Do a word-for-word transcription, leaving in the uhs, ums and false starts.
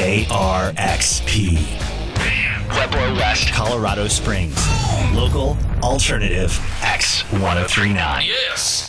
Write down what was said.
K R X P. Pueblo West, Colorado Springs. Local, alternative, X ten thirty-nine. Yes!